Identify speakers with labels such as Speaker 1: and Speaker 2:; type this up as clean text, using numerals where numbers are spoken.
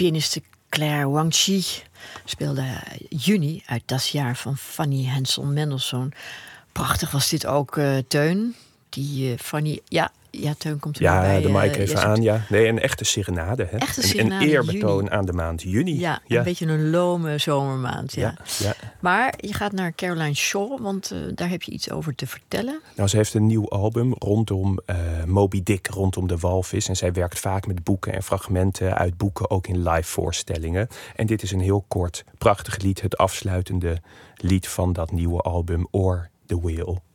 Speaker 1: pianiste Claire Wang-Chi speelde Juni uit Dat jaar van Fanny Hensel Mendelssohn. Prachtig was dit ook, Teun. Die Fanny... Ja, Teun komt er bij.
Speaker 2: Ja, de mic even aan, ja. Nee, een echte serenade, hè?
Speaker 1: Echte serenade,
Speaker 2: een eerbetoon
Speaker 1: juni.
Speaker 2: aan de maand juni.
Speaker 1: Ja, een beetje een lome zomermaand, ja.
Speaker 2: Ja.
Speaker 1: Maar je gaat naar Caroline Shaw, want daar heb je iets over te vertellen.
Speaker 2: Nou, ze heeft een nieuw album rondom Moby Dick, rondom de walvis. En zij werkt vaak met boeken en fragmenten uit boeken, ook in live voorstellingen. En dit is een heel kort, prachtig lied, het afsluitende lied van dat nieuwe album, Or the Whale.